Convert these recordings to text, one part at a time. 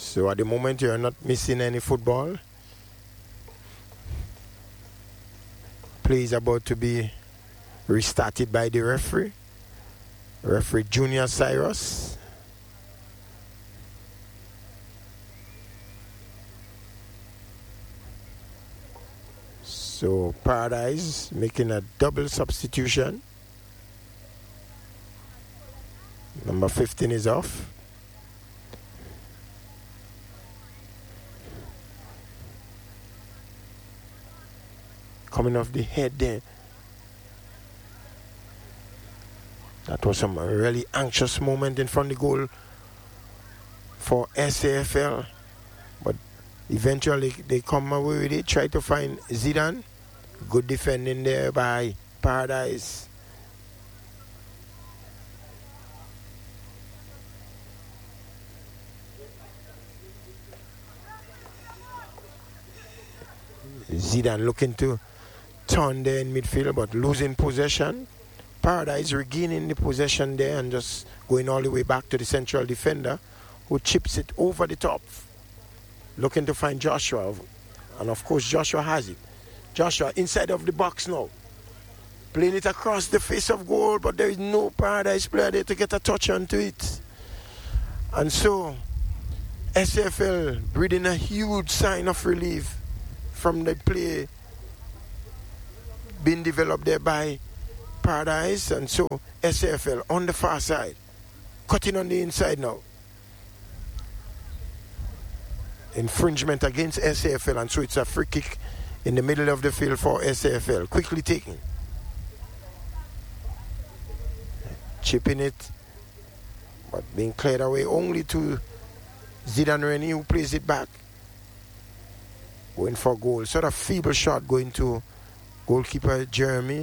So at the moment you're not missing any football. Play is about to be restarted by the referee. Referee Junior Cyrus. So Paradise making a double substitution. Number 15 is off. Coming off the head there. That was some really anxious moment in front of the goal for SAFL. But eventually they come away with it. Try to find Zidane. Good defending there by Paradise. Zidane looking to turn there in midfield but losing possession. Paradise regaining the possession there and just going all the way back to the central defender who chips it over the top. Looking to find Joshua. And of course Joshua has it. Joshua inside of the box now. Playing it across the face of goal, but there is no Paradise player there to get a touch onto it. And so SAFL breathing a huge sign of relief from the play being developed there by Paradise. And so SAFL on the far side, cutting on the inside now. Infringement against SAFL, and so it's a free kick in the middle of the field for SAFL. Quickly taken. Chipping it, but being cleared away only to Zidane Reni, who plays it back. Going for goal. Sort of feeble shot going to goalkeeper Jeremy.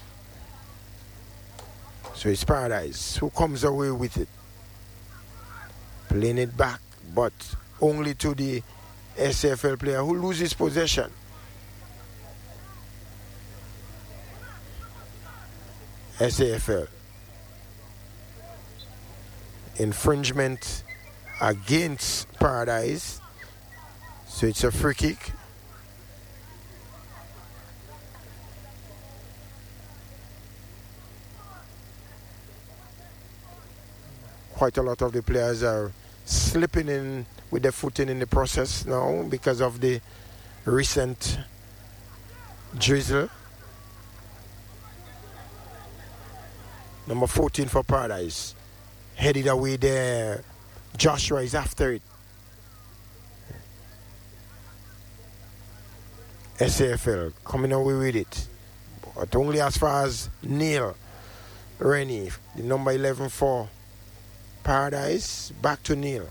So it's Paradise who comes away with it. Playing it back, but only to the SAFL player who loses possession. SAFL. Infringement against Paradise. So it's a free kick. Quite a lot of the players are slipping in with their footing in the process now because of the recent drizzle. Number 14 for Paradise. Headed away there. Joshua is after it. SAFL coming away with it. But only as far as Neil Rennie, the number 11 for Paradise. Back to Neil.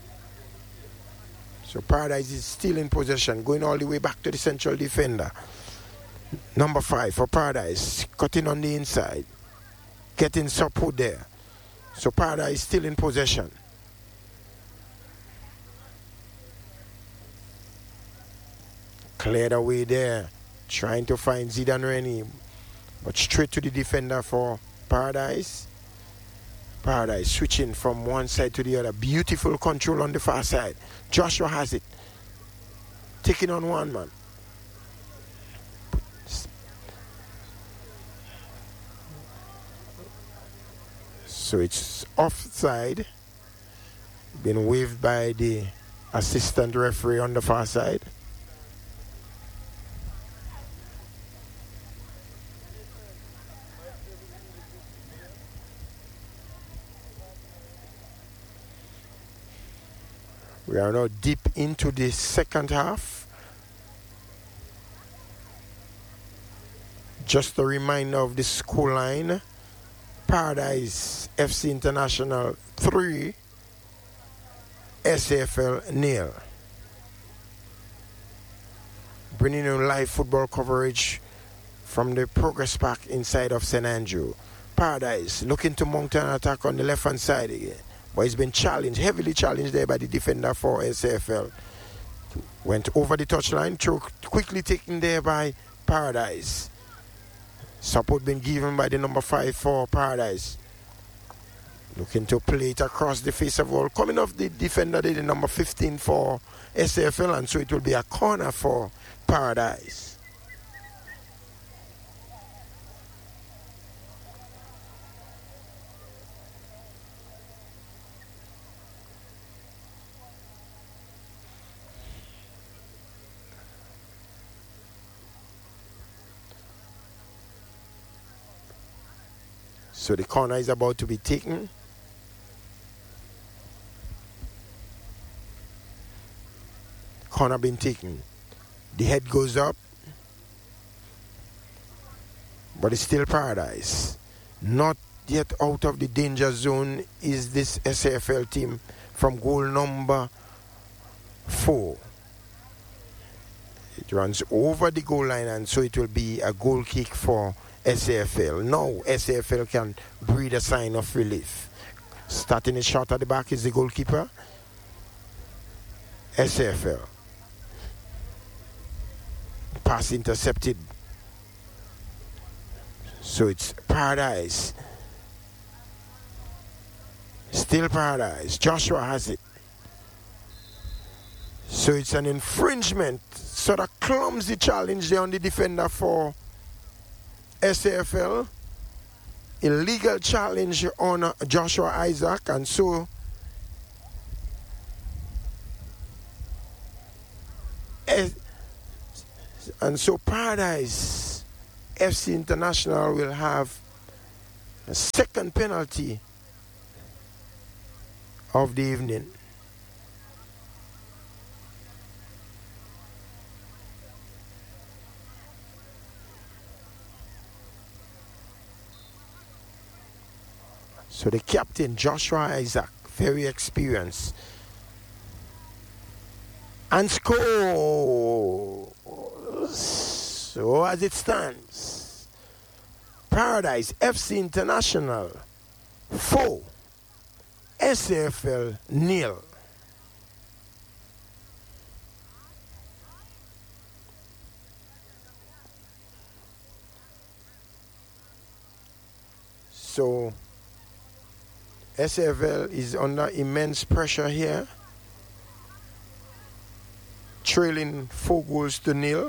So Paradise is still in possession, going all the way back to the central defender. Number 5 for Paradise, cutting on the inside, getting support there. So Paradise still in possession. Cleared away there, trying to find Zidane Reni, but straight to the defender for Paradise. Paradise switching from one side to the other. Beautiful control on the far side. Joshua has it. Taking on one man. So it's offside. Been waved by the assistant referee on the far side. We are now deep into the second half. Just a reminder of the scoreline. Paradise FC International 3, SAFL 0. Bringing you live football coverage from the Progress Park inside of St. Andrew. Paradise looking to mount an attack on the left hand side again. But he's been challenged, heavily challenged there by the defender for SAFL. Went over the touchline, quickly taken there by Paradise. Support been given by the number 5 for Paradise. Looking to play it across the face of all. Coming off the defender, the number 15 for SAFL, and so it will be a corner for Paradise. So the corner is about to be taken. Corner been taken. The head goes up. But it's still Paradise. Not yet out of the danger zone is this SAFL team from goal number 4. It runs over the goal line, and so it will be a goal kick for SAFL. Now SAFL can breathe a sign of relief. Starting a shot at the back is the goalkeeper. SAFL. Pass intercepted. So it's Paradise. Still Paradise. Joshua has it. So it's an infringement. Sort of clumsy challenge there on the defender for SAFL. Illegal challenge on Joshua Isaac, and so Paradise FC International will have a second penalty of the evening. So the captain, Joshua Isaac, very experienced. And scores. So as it stands, Paradise FC International 4, SAFL 0. So SAFL is under immense pressure here, trailing 4 goals to 0.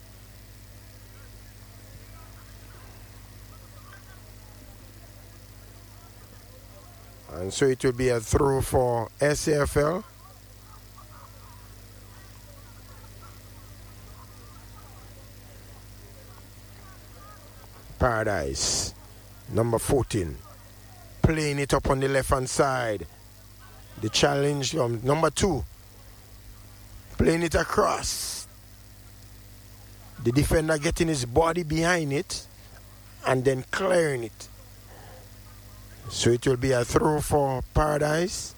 And so it will be a throw for SAFL. Paradise, number 14. Playing it up on the left hand side. The challenge number 2. Playing it across. The defender getting his body behind it and then clearing it. So it will be a throw for Paradise.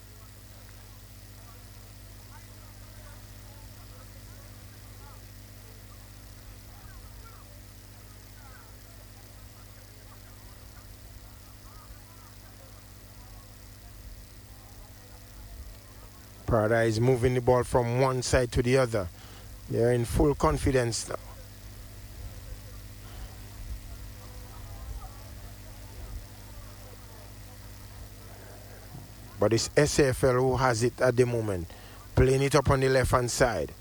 Paradise moving the ball from one side to the other. They're in full confidence now. But it's SAFL who has it at the moment. Playing it up on the left-hand side.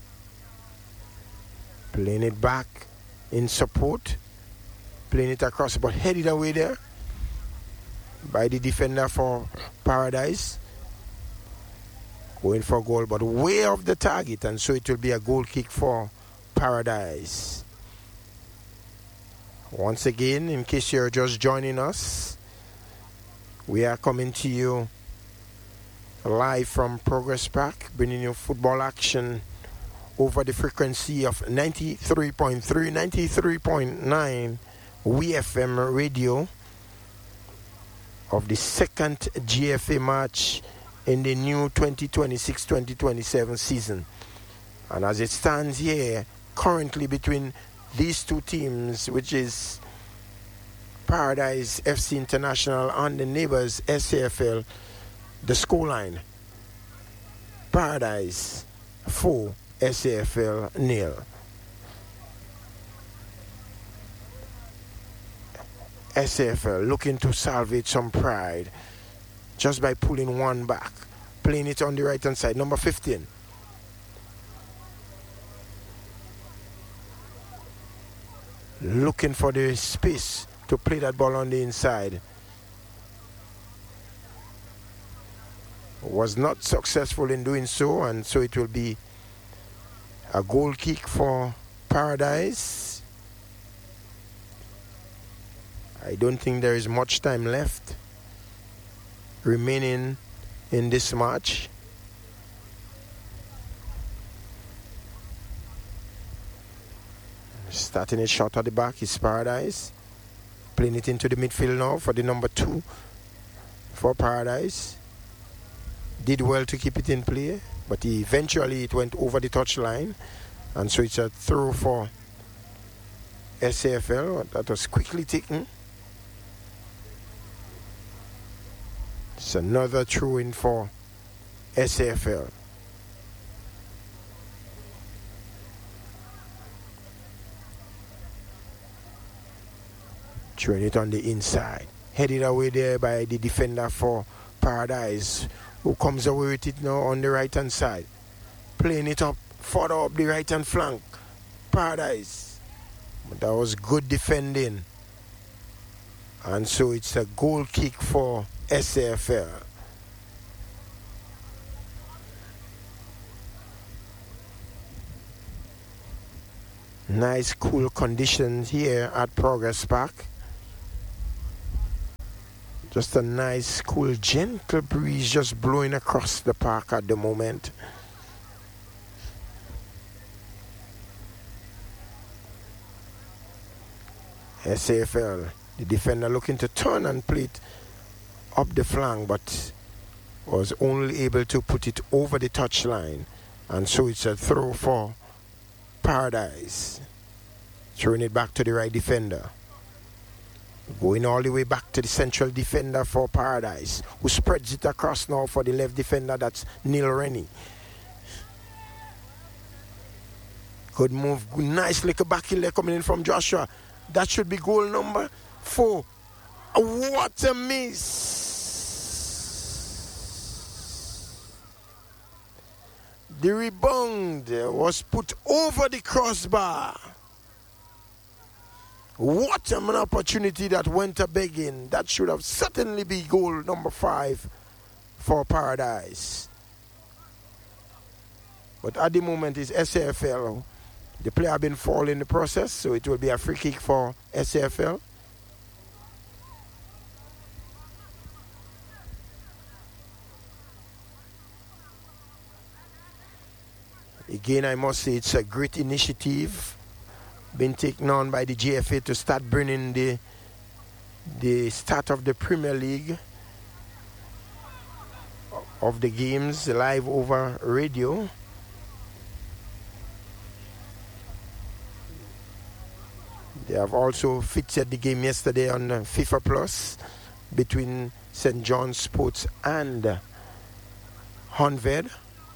Playing it back in support. Playing it across, but headed away there by the defender for Paradise. Going for a goal, but way off the target, and so it will be a goal kick for Paradise. Once again, in case you're just joining us, we are coming to you live from Progress Park, bringing you football action over the frequency of 93.3, 93.9 WFM radio of the second GFA match in the new 2026-2027 season. And as it stands here, currently between these two teams, which is Paradise FC International and the neighbors SAFL, the scoreline: Paradise 4, SAFL 0. SAFL looking to salvage some pride just by pulling one back. Playing it on the right hand side, number 15. Looking for the space to play that ball on the inside. Was not successful in doing so, and so it will be a goal kick for Paradise. I don't think there is much time left remaining in this match. Starting it short at the back is Paradise. Playing it into the midfield now for the number 2 for Paradise. Did well to keep it in play, but eventually it went over the touchline, and so it's a throw for SAFL. That was quickly taken. It's another throw-in for SAFL. Throwing it on the inside. Headed away there by the defender for Paradise, who comes away with it now on the right-hand side. Playing it up, further up the right-hand flank. Paradise. But that was good defending. And so it's a goal kick for SAFL. Nice cool conditions here at Progress Park. Just a nice, cool, gentle breeze just blowing across the park at the moment. SAFL, the defender looking to turn and play it up the flank, but was only able to put it over the touchline. And so it's a throw for Paradise. Throwing it back to the right defender. Going all the way back to the central defender for Paradise, who spreads it across now for the left defender, that's Neil Rennie. Good move, nice little back heel there coming in from Joshua. That should be goal number 4. What a miss! The rebound was put over the crossbar. What an opportunity that went a begging. That should have certainly been goal number 5 for Paradise. But at the moment it's SAFL. The player has been fouled in the process, so it will be a free kick for SAFL. Again, I must say it's a great initiative been taken on by the GFA to start bringing the start of the Premier League of the games live over radio. They have also featured the game yesterday on FIFA Plus between St. John's Sports and Honved.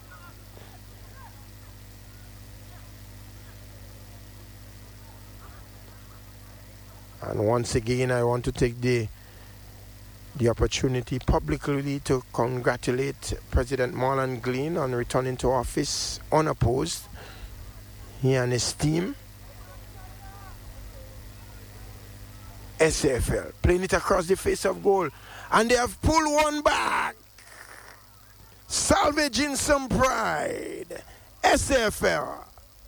And once again, I want to take the opportunity publicly to congratulate President Marlon Glean on returning to office unopposed. He and his team. SAFL playing it across the face of goal, and they have pulled one back, salvaging some pride. SAFL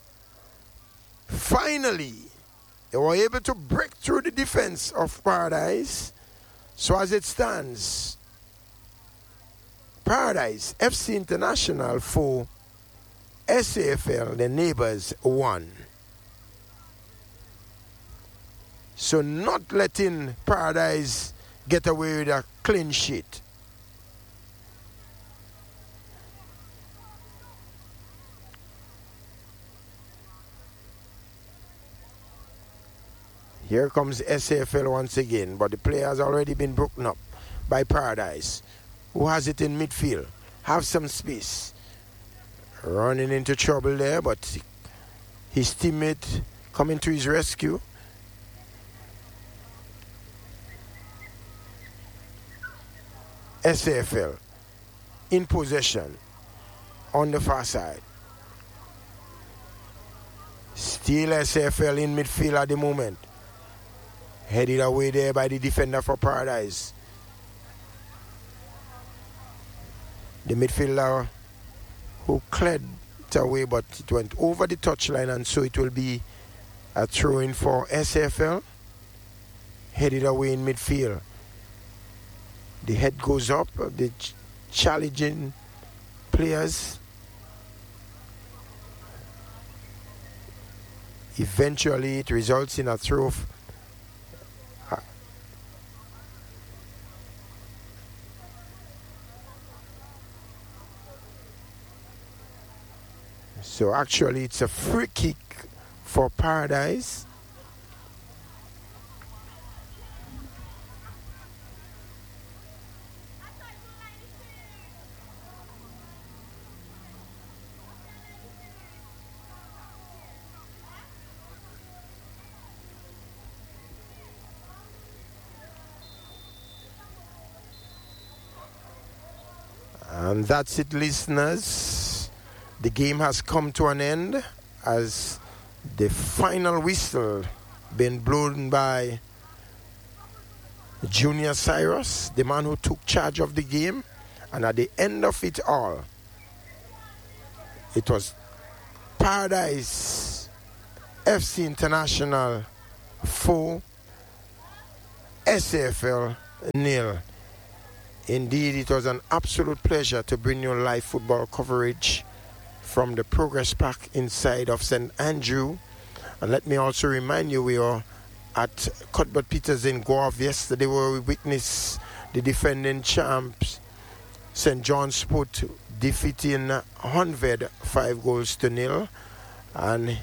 finally they were able to break through the defense of Paradise. So as it stands, Paradise FC International 4, SAFL the neighbors 1. So not letting Paradise get away with a clean sheet. Here comes SAFL once again, but the player has already been broken up by Paradise, who has it in midfield. Have some space. Running into trouble there, but his teammate coming to his rescue. SAFL in possession on the far side. Still SAFL in midfield at the moment. Headed away there by the defender for Paradise. The midfielder who cleared it away, but it went over the touchline, and so it will be a throw-in for SAFL. Headed away in midfield. The head goes up, the challenging players. Eventually it results in a throw. So actually it's a free kick for Paradise. And that's it, listeners. The game has come to an end as the final whistle been blown by Junior Cyrus, the man who took charge of the game. And at the end of it all, it was Paradise FC International 4, SAFL 0. Indeed, it was an absolute pleasure to bring you live football coverage from the Progress Park inside of St. Andrew. And let me also remind you, we are at Cuthbert Peters in Guelph yesterday, where we witnessed the defending champs, St. John's Sport, defeating Honved 5-0. And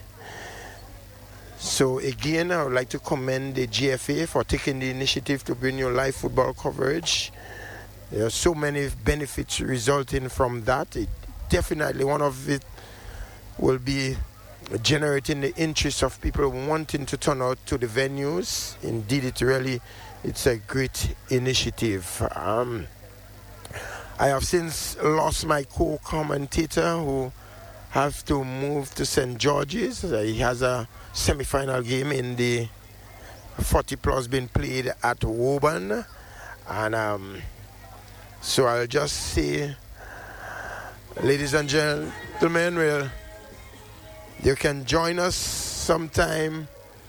so again, I would like to commend the GFA for taking the initiative to bring you live football coverage. There are so many benefits resulting from that. Definitely one of it will be generating the interest of people wanting to turn out to the venues. Indeed, it's a great initiative. I have since lost my co-commentator who has to move to St. George's. He has a semi-final game in the 40 plus being played at Woburn. And so I'll just say, ladies and gentlemen, you can join us sometime,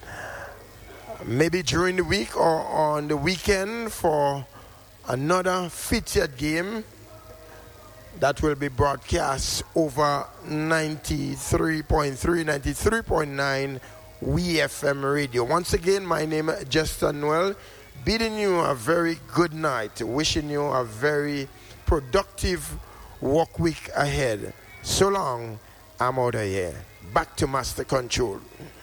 maybe during the week or on the weekend, for another featured game that will be broadcast over 93.3, 93.9 WeFM radio. Once again, my name is Justin Noel, bidding you a very good night, wishing you a very productive work week ahead. So long, I'm out of here. Back to Master Control.